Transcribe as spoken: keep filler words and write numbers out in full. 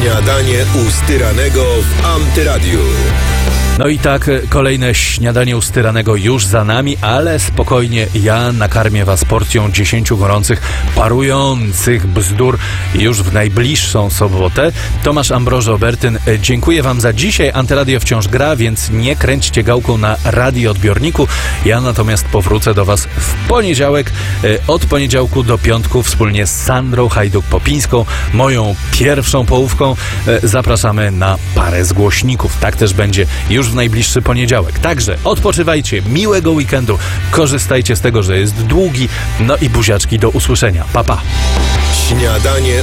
Śniadanie u Styranego w Antyradiu. No i tak, kolejne śniadanie u Styranego już za nami, ale spokojnie, ja nakarmię was porcją dziesięciu gorących, parujących bzdur już w najbliższą sobotę. Tomasz Ambroży-Obertyn, dziękuję wam za dzisiaj. Antyradio wciąż gra, więc nie kręćcie gałką na radioodbiorniku. Ja natomiast powrócę do was w poniedziałek, od poniedziałku do piątku wspólnie z Sandrą Hajduk-Popińską, moją pierwszą połówką. Zapraszamy na parę z głośników. Tak też będzie już w najbliższy poniedziałek. Także odpoczywajcie, miłego weekendu, korzystajcie z tego, że jest długi, no i buziaczki do usłyszenia. Pa, pa. Śniadanie